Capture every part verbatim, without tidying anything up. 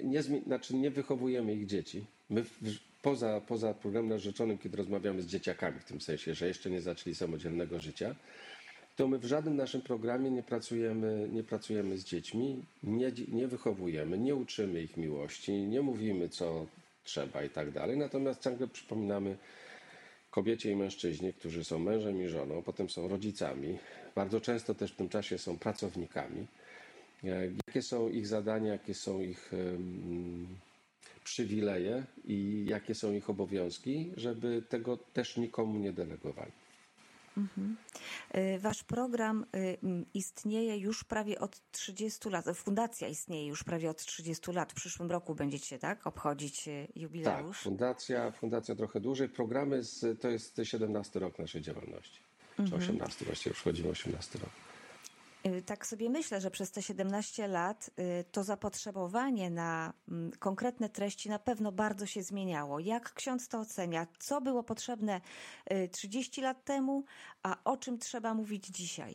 nie, zmi- znaczy nie wychowujemy ich dzieci. My w, poza, poza programem narzeczonym, kiedy rozmawiamy z dzieciakami, w tym sensie, że jeszcze nie zaczęli samodzielnego życia, to my w żadnym naszym programie nie pracujemy, nie pracujemy z dziećmi, nie, nie wychowujemy, nie uczymy ich miłości, nie mówimy, co trzeba i tak dalej. Natomiast ciągle przypominamy kobiecie i mężczyźnie, którzy są mężem i żoną, potem są rodzicami, bardzo często też w tym czasie są pracownikami, jakie są ich zadania, jakie są ich um, przywileje i jakie są ich obowiązki, żeby tego też nikomu nie delegowali. Mhm. Wasz program istnieje już prawie od trzydziestu lat. Fundacja istnieje już prawie od trzydziestu lat. W przyszłym roku będziecie, tak, obchodzić jubileusz? Tak, fundacja, fundacja trochę dłużej. Programy z, to jest siedemnasty rok naszej działalności. Mhm. Czy osiemnasty, właściwie już wchodzimy w osiemnasty rok. Tak sobie myślę, że przez te siedemnaście lat to zapotrzebowanie na konkretne treści na pewno bardzo się zmieniało. Jak ksiądz to ocenia? Co było potrzebne trzydzieści lat temu, a o czym trzeba mówić dzisiaj?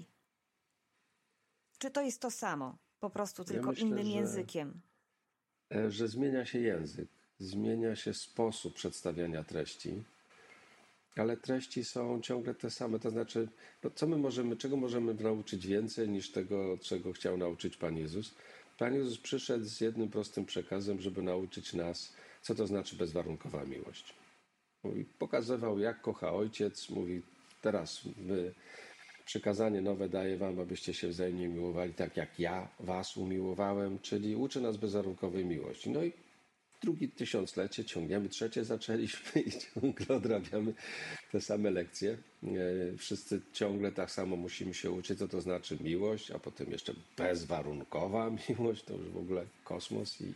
Czy to jest to samo? Po prostu tylko ja myślę, innym że, językiem? Że zmienia się język, zmienia się sposób przedstawiania treści. Ale treści są ciągle te same, to znaczy, no co my możemy, czego możemy nauczyć więcej niż tego, czego chciał nauczyć Pan Jezus? Pan Jezus przyszedł z jednym prostym przekazem, żeby nauczyć nas, co to znaczy bezwarunkowa miłość. Mówi, pokazywał, jak kocha Ojciec, mówi, teraz my, przykazanie nowe daję wam, abyście się wzajemnie miłowali tak, jak ja was umiłowałem, czyli uczy nas bezwarunkowej miłości. No i drugie tysiąclecie ciągniemy, trzecie zaczęliśmy i ciągle odrabiamy te same lekcje. Wszyscy ciągle tak samo musimy się uczyć, co to znaczy miłość, a potem jeszcze bezwarunkowa miłość, to już w ogóle kosmos. I,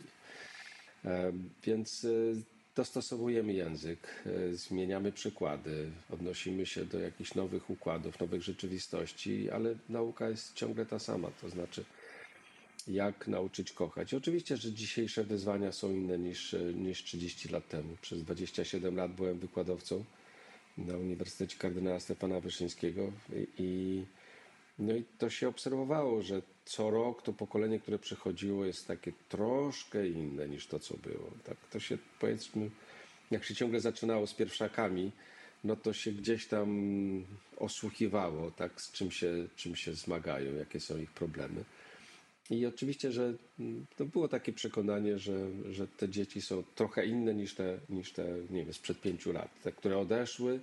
więc dostosowujemy język, zmieniamy przykłady, odnosimy się do jakichś nowych układów, nowych rzeczywistości, ale nauka jest ciągle ta sama, to znaczy jak nauczyć kochać. Oczywiście, że dzisiejsze wyzwania są inne niż, niż trzydzieści lat temu. Przez dwadzieścia siedem lat byłem wykładowcą na Uniwersytecie Kardynała Stefana Wyszyńskiego i, no i to się obserwowało, że co rok to pokolenie, które przychodziło, jest takie troszkę inne niż to, co było. Tak, to się, powiedzmy, jak się ciągle zaczynało z pierwszakami, no to się gdzieś tam osłuchiwało, tak, z czym się, czym się zmagają, jakie są ich problemy. I oczywiście, że to było takie przekonanie, że, że te dzieci są trochę inne niż te, niż te, nie wiem, sprzed pięciu lat. Te, które odeszły,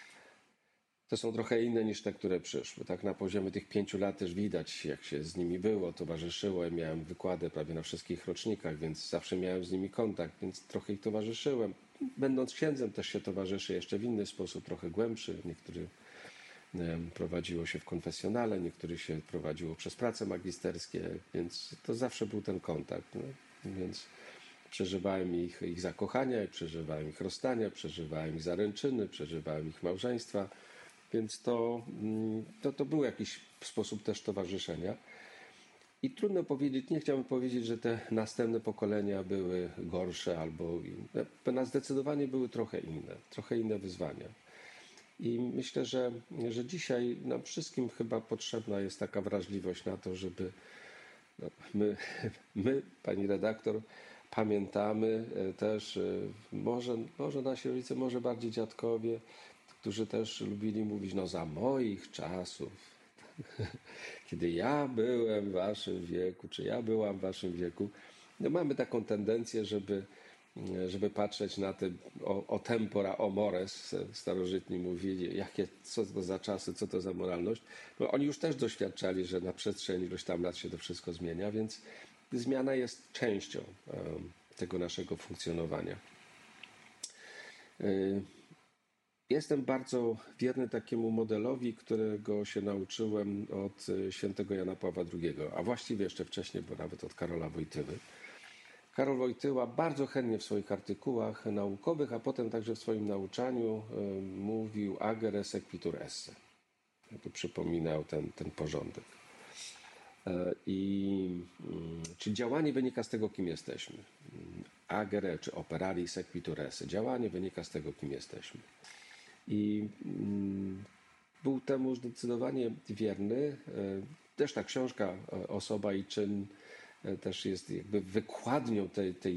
to są trochę inne niż te, które przyszły. Tak na poziomie tych pięciu lat też widać, jak się z nimi było, towarzyszyło. Ja miałem wykłady prawie na wszystkich rocznikach, więc zawsze miałem z nimi kontakt, więc trochę ich towarzyszyłem. Będąc księdzem też się towarzyszy jeszcze w inny sposób, trochę głębszy. Niektóry prowadziło się w konfesjonale, niektórych się prowadziło przez prace magisterskie, więc to zawsze był ten kontakt. No. Więc przeżywałem ich, ich zakochania, i przeżywałem ich rozstania, przeżywałem ich zaręczyny, przeżywałem ich małżeństwa, więc to, to, to był jakiś sposób też towarzyszenia. I trudno powiedzieć, nie chciałbym powiedzieć, że te następne pokolenia były gorsze albo inne. Zdecydowanie były trochę inne, trochę inne wyzwania. I myślę, że, że dzisiaj nam wszystkim chyba potrzebna jest taka wrażliwość na to, żeby no, my, my, pani redaktor, pamiętamy też, może, może nasi rodzice, może bardziej dziadkowie, którzy też lubili mówić, no za moich czasów, kiedy ja byłem w waszym wieku, czy ja byłam w waszym wieku, no mamy taką tendencję, żeby żeby patrzeć na te o, o tempora, o mores, starożytni mówili, jakie, co to za czasy, co to za moralność. No, oni już też doświadczali, że na przestrzeni iluś tam lat się to wszystko zmienia, więc zmiana jest częścią um, tego naszego funkcjonowania. Y, Jestem bardzo wierny takiemu modelowi, którego się nauczyłem od świętego Jana Pawła drugiego, a właściwie jeszcze wcześniej, bo nawet od Karola Wojtyły. Karol Wojtyła bardzo chętnie w swoich artykułach naukowych, a potem także w swoim nauczaniu y, mówił agere sequitur esse. Tu przypominał ten, ten porządek. Y, I y, czyli działanie wynika z tego, kim jesteśmy. Agere czy operari sequitur esse. Działanie wynika z tego, kim jesteśmy. I y, był temu zdecydowanie wierny. Y, też ta książka Osoba i czyn też jest jakby wykładnią tej, tej